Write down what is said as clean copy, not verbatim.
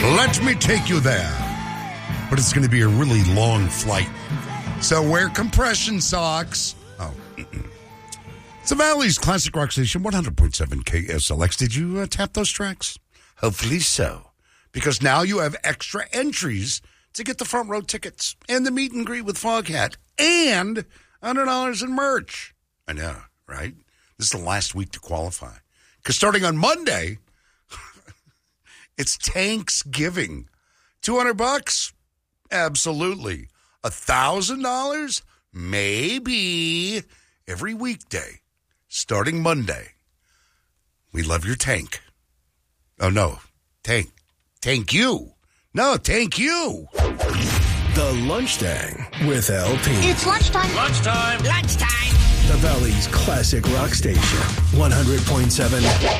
Let me take you there. But it's going to be a really long flight. So wear compression socks. Oh. It's the Valley's Classic Rock Station, 100.7 KSLX. Did you tap those tracks? Hopefully so. Because now you have extra entries to get the front row tickets and the meet and greet with Foghat and $100 in merch. I know, right? This is the last week to qualify. Because starting on Monday, it's Thanksgiving. $200? Absolutely. $1,000? Maybe. Every weekday, starting Monday. We love your tank. Oh, no. Tank you. No, thank you. The Lunch Tang with LP. It's lunchtime. Lunchtime. Lunchtime. The Valley's Classic Rock Station, 100.7